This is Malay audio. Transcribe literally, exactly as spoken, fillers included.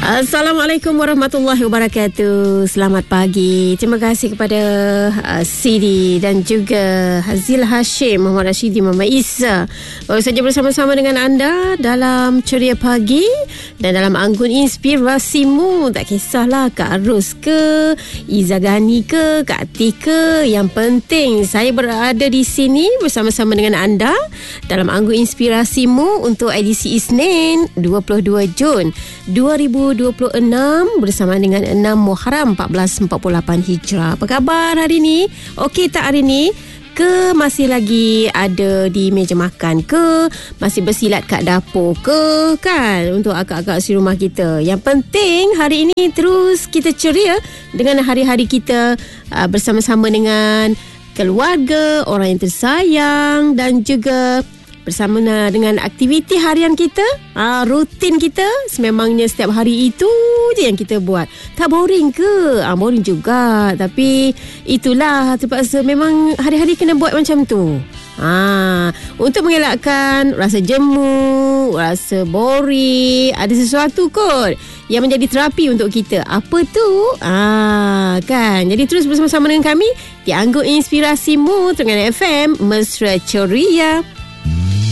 Assalamualaikum warahmatullahi wabarakatuh. Selamat pagi. Terima kasih kepada uh, Sidi dan juga Hazil Hashim, Muhammad Rashidi, Muhammad Isa. Baru saja bersama-sama dengan anda dalam Ceria Pagi dan dalam Anggun Inspirasimu. Tak kisahlah Kak Ros ke, Iza Gani ke, Kak Ati ke. Yang penting saya berada di sini bersama-sama dengan anda dalam Anggun Inspirasimu untuk edisi Isnin dua puluh dua Jun dua ribu dua puluh enam bersama dengan enam Muharram empat belas empat puluh lapan Hijrah. Apa khabar hari ni? Okey tak hari ni? Ke masih lagi ada di meja makan ke? Masih bersilat kat dapur ke? Kan? Untuk akak-akak si rumah kita. Yang penting hari ini terus kita ceria dengan hari-hari kita uh, bersama-sama dengan keluarga, orang yang tersayang dan juga bersama dengan aktiviti harian kita, aa, rutin kita. Sememangnya setiap hari itu je yang kita buat. Tak boring ke? Aa, boring juga. Tapi itulah terpaksa memang hari-hari kena buat macam tu. Ha, untuk mengelakkan rasa jemu, rasa boring, ada sesuatu kot yang menjadi terapi untuk kita. Apa tu? Ah, kan. Jadi terus bersama-sama dengan kami di Anggun Inspirasimu dengan F M Mesra Ceria.